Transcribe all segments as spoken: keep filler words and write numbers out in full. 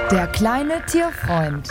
Der kleine Tierfreund.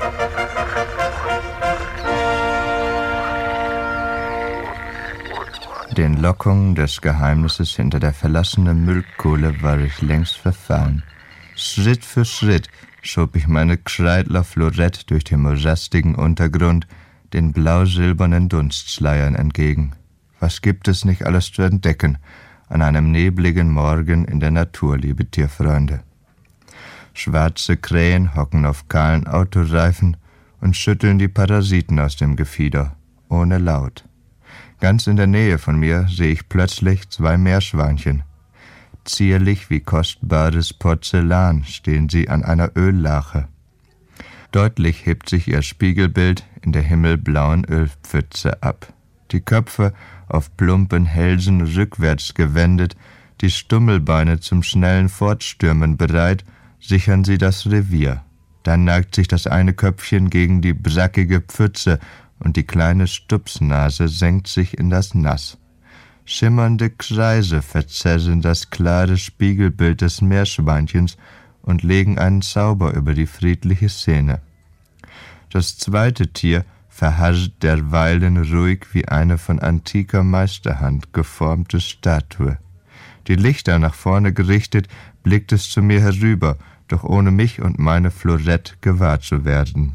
Den Lockungen des Geheimnisses hinter der verlassenen Müllkohle war ich längst verfallen. Schritt für Schritt schob ich meine Kreidler Florette durch den morastigen Untergrund den blau-silbernen Dunstschleiern entgegen. Was gibt es nicht alles zu entdecken an einem nebligen Morgen in der Natur, liebe Tierfreunde? Schwarze Krähen hocken auf kahlen Autoreifen und schütteln die Parasiten aus dem Gefieder, ohne Laut. Ganz in der Nähe von mir sehe ich plötzlich zwei Meerschweinchen. Zierlich wie kostbares Porzellan stehen sie an einer Öllache. Deutlich hebt sich ihr Spiegelbild in der himmelblauen Ölpfütze ab. Die Köpfe auf plumpen Hälsen rückwärts gewendet, die Stummelbeine zum schnellen Fortstürmen bereit, sichern sie das Revier. Dann neigt sich das eine Köpfchen gegen die brackige Pfütze und die kleine Stupsnase senkt sich in das Nass. Schimmernde Kreise verzerren das klare Spiegelbild des Meerschweinchens und legen einen Zauber über die friedliche Szene. Das zweite Tier verharrt derweilen ruhig wie eine von antiker Meisterhand geformte Statue. Die Lichter nach vorne gerichtet, blickt es zu mir herüber, doch ohne mich und meine Florette gewahr zu werden.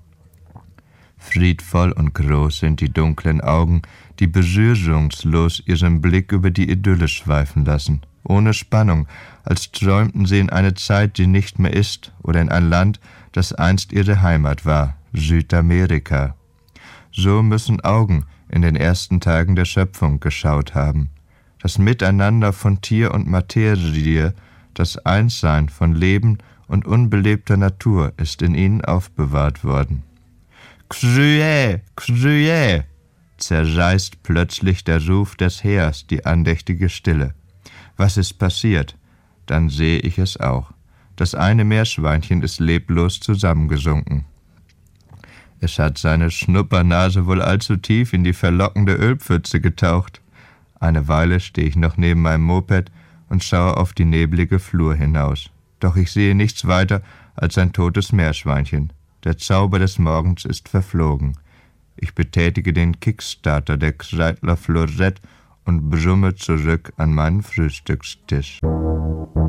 Friedvoll und groß sind die dunklen Augen, die berührungslos ihren Blick über die Idylle schweifen lassen, ohne Spannung, als träumten sie in eine Zeit, die nicht mehr ist, oder in ein Land, das einst ihre Heimat war, Südamerika. So müssen Augen in den ersten Tagen der Schöpfung geschaut haben. Das Miteinander von Tier und Materie, das Einssein von Leben und unbelebter Natur ist in ihnen aufbewahrt worden. Cruet, Cruet, zerreißt plötzlich der Ruf des Heers die andächtige Stille. Was ist passiert? Dann sehe ich es auch. Das eine Meerschweinchen ist leblos zusammengesunken. Es hat seine Schnuppernase wohl allzu tief in die verlockende Ölpfütze getaucht. Eine Weile stehe ich noch neben meinem Moped und schaue auf die neblige Flur hinaus. Doch ich sehe nichts weiter als ein totes Meerschweinchen. Der Zauber des Morgens ist verflogen. Ich betätige den Kickstarter der Kreidler Florette und brumme zurück an meinen Frühstückstisch.